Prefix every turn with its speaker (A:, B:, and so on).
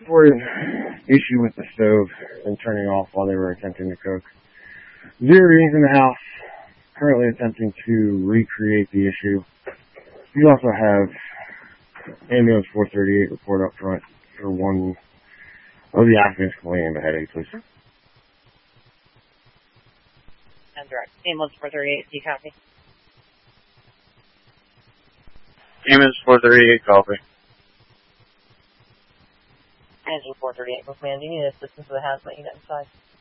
A: reported issue with the stove and turning off while they were attempting to cook. 0 beings in the house, currently attempting to recreate the issue. You also have ambulance 438 report up front for one of the occupants complaining of a headache, please.
B: And direct. Ambulance 438, do you copy?
C: Ambulance 438, copy.
B: Engine 438, command, do you need assistance with the hazmat unit inside?